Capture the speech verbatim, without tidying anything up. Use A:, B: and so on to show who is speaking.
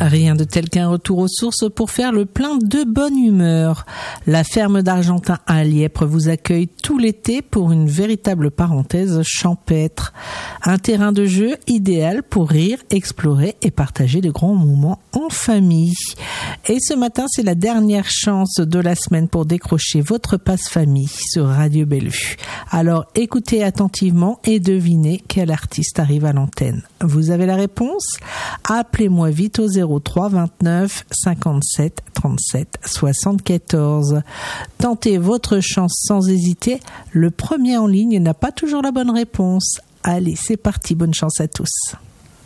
A: Rien de tel qu'un retour aux sources pour faire le plein de bonne humeur. La ferme d'Argentin à Lièpre vous accueille tout l'été pour une véritable parenthèse champêtre. Un terrain de jeu idéal pour rire, explorer et partager de grands moments en famille. Et ce matin, c'est la dernière chance de la semaine pour décrocher votre passe-famille sur Radio Bellevue. Alors écoutez attentivement et devinez quel artiste arrive à l'antenne. Vous avez la réponse ? Appelez-moi vite au zéro trois vingt-neuf cinquante-sept trente-sept soixante-quatorze. Tentez votre chance sans hésiter. Le premier en ligne n'a pas toujours la bonne réponse. Allez, c'est parti. Bonne chance à tous.